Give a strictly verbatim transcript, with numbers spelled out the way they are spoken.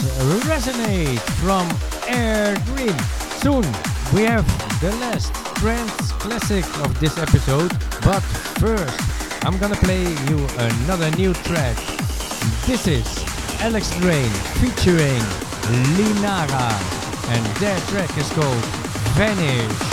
Resonate from Air Dream. Soon we have the last trance classic of this episode, but first I'm gonna play you another new track. This is Alex Drain featuring Linara, and their track is called Vanish.